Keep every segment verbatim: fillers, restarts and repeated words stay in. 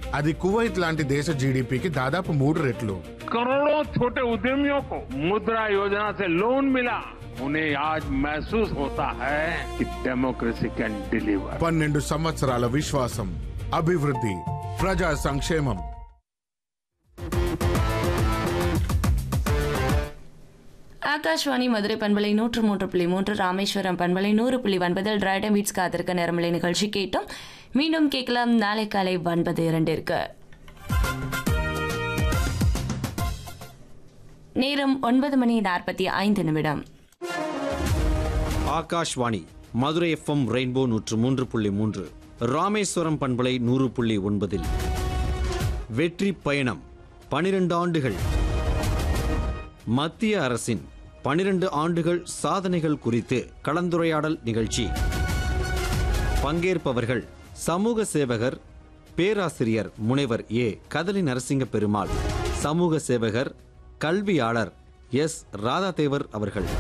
అది కువైట్ లాంటి దేశ జీడీపీకి దాదాపు మూడు రెట్లు. करोड़ों छोटे उद्यमियों को मुद्रा योजना से लोन मिला. उन्हें आज महसूस होता है कि डेमोक्रेसी कैन डिलीवर. పన్నెండు సంవత్సరాల విశ్వాసం, అభివృద్ధి, ప్రజా సంక్షేమం. ஆகாஷ்வாணி மதுரை பண்பலை நூற்று மூன்று புள்ளி மூன்று, ராமேஸ்வரம் பண்பலை நூறு புள்ளி ஒன்பதில் டிரைடம் பீட்ஸ் காத்திருக்க நேரமலை நிகழ்ச்சி கேட்டோம். மீண்டும் கேட்கலாம் நாளை காலை ஒன்பது இரண்டிற்கு. நேரம் ஒன்பது மணி நாற்பத்தி ஐந்து நிமிடம். ஆகாஷ்வாணி மதுரை எஃப்எம் ரெயின்போ நூற்று மூன்று புள்ளி மூன்று, ராமேஸ்வரம் பண்பலை நூறு புள்ளி ஒன்பதில் வெற்றி பயணம் பனிரெண்டு ஆண்டுகள். மத்திய அரசின் பனிரெண்டு ஆண்டுகள் சாதனைகள் குறித்து கலந்துரையாடல் நிகழ்ச்சி. பங்கேற்பவர்கள் சமூக சேவகர் பேராசிரியர் முனைவர் ஏ கதலி நரசிங்க பெருமாள், சமூக சேவகர் கல்வியாளர் எஸ் ராதாதேவர் அவர்கள்.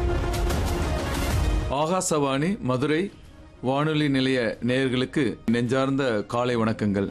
ஆகாசவாணி மதுரை வானொலி நிலைய நேயர்களுக்கு நெஞ்சார்ந்த காலை வணக்கங்கள்.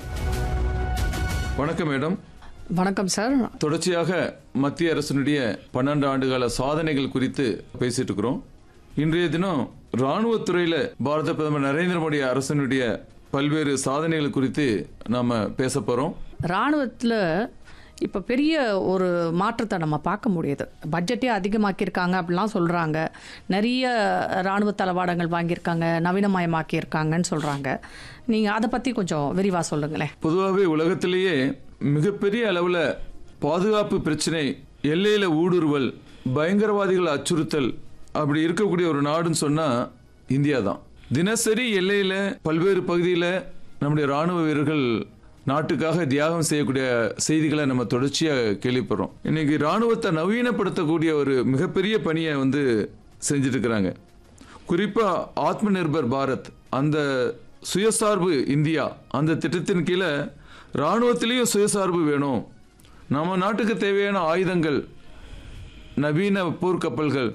வணக்கம் மேடம். வணக்கம் சார். தொடர்ச்சியாக மத்திய அரசினுடைய பன்னெண்டு ஆண்டுகால சாதனைகள் குறித்து பேசிட்டு இருக்கிறோம். இன்றைய தினம் ராணுவத்துறையில பாரத பிரதமர் நரேந்திர மோடி அரசினுடைய பல்வேறு சாதனைகள் குறித்து நாம பேச போறோம். ராணுவத்தில் இப்போ பெரிய ஒரு மாற்றத்தை நம்ம பார்க்க முடியுது. பட்ஜெட்டே அதிகமாக்கியிருக்காங்க அப்படிலாம் சொல்கிறாங்க. நிறைய இராணுவ தளவாடங்கள் வாங்கியிருக்காங்க, நவீனமயமாக்கியிருக்காங்கன்னு சொல்கிறாங்க. நீங்கள் அதை பற்றி கொஞ்சம் விரிவாக சொல்லுங்களேன். பொதுவாகவே உலகத்திலேயே மிகப்பெரிய அளவில் பாதுகாப்பு பிரச்சனை, எல்லையில் ஊடுருவல், பயங்கரவாதிகள் அச்சுறுத்தல் அப்படி இருக்கக்கூடிய ஒரு நாடுன்னு சொன்னால் இந்தியா தான். தினசரி எல்லையில் பல்வேறு பகுதியில் நம்முடைய இராணுவ வீரர்கள் நாட்டுக்காக தியாகம் செய்யக்கூடிய செய்திகளை நம்ம தொடர்ச்சியாக கேள்விப்படுறோம். இன்னைக்கு இராணுவத்தை நவீனப்படுத்தக்கூடிய ஒரு மிகப்பெரிய பணியை வந்து செஞ்சுட்டு இருக்கிறாங்க. குறிப்பாக ஆத்ம நிர்பர் பாரத், அந்த சுயசார்பு இந்தியா அந்த திட்டத்தின் கீழே இராணுவத்திலையும் சுயசார்பு வேணும். நம்ம நாட்டுக்கு தேவையான ஆயுதங்கள், நவீன போர்க்கப்பல்கள்,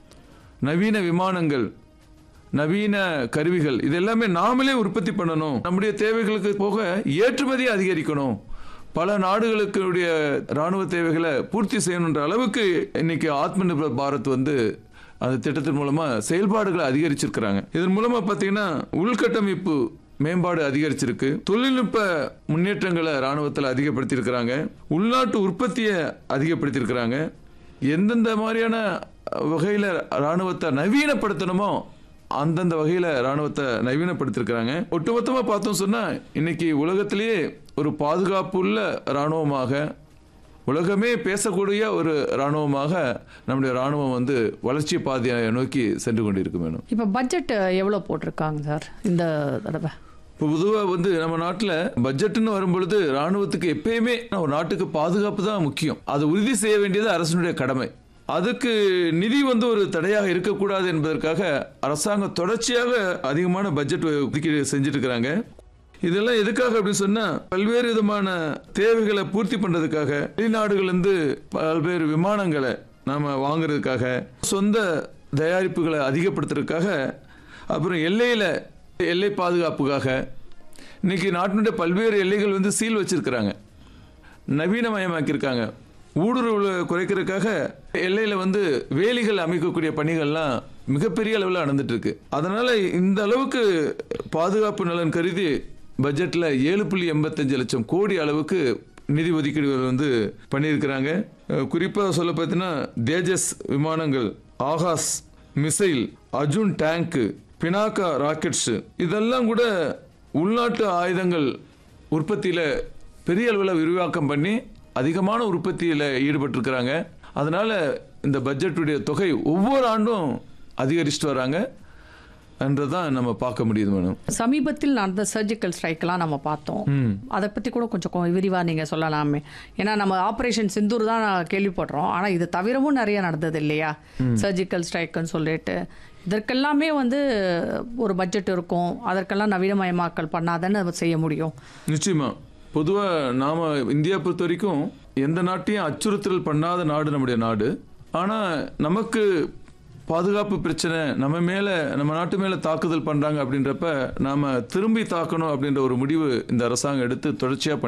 நவீன விமானங்கள், நவீன கருவிகள் இது எல்லாமே நாமளே உற்பத்தி பண்ணணும். நம்முடைய தேவைகளுக்கு போக ஏற்றுமதி அதிகரிக்கணும். பல நாடுகளுக்கு ராணுவ தேவைகளை பூர்த்தி செய்யணுன்ற அளவுக்கு இன்னைக்கு ஆத்ம நிர்பர் பாரத் வந்து அந்த திட்டத்தின் மூலமா செயல்பாடுகளை அதிகரிச்சிருக்கிறாங்க. இதன் மூலமா பாத்தீங்கன்னா உள்கட்டமைப்பு மேம்பாடு அதிகரிச்சிருக்கு, தொழில்நுட்ப முன்னேற்றங்களை ராணுவத்தில் அதிகப்படுத்தியிருக்கிறாங்க, உள்நாட்டு உற்பத்தியை அதிகப்படுத்தியிருக்கிறாங்க. எந்தெந்த மாதிரியான வகையில் ராணுவத்தை நவீனப்படுத்தணுமோ அந்தந்த வகையில் ராணுவத்தை நவீனப்படுத்தியிருக்கிறாங்க. ஒட்டுமொத்தமாக பார்த்தோம் சொன்னால் இன்னைக்கு உலகத்திலேயே ஒரு பாதுகாப்பு உள்ள ராணுவமாக, உலகமே பேசக்கூடிய ஒரு ராணுவமாக நம்முடைய ராணுவம் வந்து வளர்ச்சி பாதையை நோக்கி சென்று கொண்டிருக்கு. மேடம், இப்போ பட்ஜெட் எவ்வளோ போட்டிருக்காங்க சார் இந்த தடவை? இப்போ பொதுவாக வந்து நம்ம நாட்டில் பட்ஜெட்னு வரும்பொழுது ராணுவத்துக்கு எப்பயுமே ஒரு நாட்டுக்கு பாதுகாப்பு தான் முக்கியம். அதை உறுதி செய்ய வேண்டியது அரசினுடைய கடமை. அதுக்கு நிதி வந்து ஒரு தடையாக இருக்கக்கூடாது என்பதற்காக அரசாங்கம் தொடர்ச்சியாக அதிகமான பட்ஜெட் ஒதுக்கீடு செஞ்சுட்டு இருக்கிறாங்க. இதெல்லாம் எதுக்காக அப்படின்னு சொன்னா பல்வேறு விதமான தேவைகளை பூர்த்தி பண்றதுக்காக, வெளிநாடுகளிலிருந்து பல்வேறு விமானங்களை நாம வாங்குறதுக்காக, சொந்த தயாரிப்புகளை அதிகப்படுத்துறதுக்காக, அப்புறம் எல்லையில எல்லை பாதுகாப்புக்காக இன்னைக்கு நாட்டினுடைய பல்வேறு எல்லைகள் வந்து சீல் வச்சிருக்கிறாங்க, நவீனமயமாக்கியிருக்காங்க. ஊடுருவலை குறைக்கிறதுக்காக எல்லையில வந்து வேலிகள் அமைக்கக்கூடிய பணிகள்லாம் மிகப்பெரிய அளவில் நடந்துட்டு இருக்கு. அதனால இந்த அளவுக்கு பாதுகாப்பு நலன் கருதி பட்ஜெட்ல ஏழு புள்ளி எண்பத்தஞ்சு லட்சம் கோடி அளவுக்கு நிதி ஒதுக்கீடுகள் வந்து பண்ணியிருக்கிறாங்க. குறிப்பாக சொல்ல பார்த்தீங்கன்னா தேஜஸ் விமானங்கள், Akash missile, Arjun tank, Pinaka rockets இதெல்லாம் கூட உள்நாட்டு ஆயுதங்கள் உற்பத்தியில் பெரிய அளவில் விரிவாக்கம் பண்ணி அதிகமான உற்பத்தியில் ஈடுபட்டிருக்கிறாங்க. அதனால இந்த பட்ஜெட்டுடைய தொகை ஒவ்வொரு ஆண்டும் அதிகரிச்சுட்டு வராங்க என்றதான் நம்ம பார்க்க முடியுது. மேடம், சமீபத்தில் நடந்த சர்ஜிக்கல் ஸ்ட்ரைக்கெல்லாம் நம்ம பார்த்தோம். அதை பற்றி கூட கொஞ்சம் விரிவாக நீங்கள் சொல்லலாமே. ஏன்னா நம்ம ஆப்ரேஷன் சிந்தூர் தான் கேள்விப்படுறோம், ஆனால் இது தவிரவும் நிறைய நடந்தது இல்லையா சர்ஜிக்கல் ஸ்ட்ரைக்குன்னு சொல்லிட்டு. இதற்கெல்லாமே வந்து ஒரு பட்ஜெட் இருக்கும், அதற்கெல்லாம் நவீனமயமாக்கல் பண்ணாதானே செய்ய முடியும். நிச்சயமா. பொதுவாக நாம் இந்தியா பொறுத்த வரைக்கும் எந்த நாட்டையும் அச்சுறுத்தல் பண்ணாத நாடு நம்முடைய நாடு. ஆனால் நமக்கு பாதுகாப்பு பிரச்சனை, நம்ம மேலே நம்ம நாட்டு மேலே தாக்குதல் பண்ணுறாங்க அப்படின்றப்ப நாம் திரும்பி தாக்கணும் அப்படின்ற ஒரு முடிவு இந்த அரசாங்கம் எடுத்து தொடர்ச்சியாக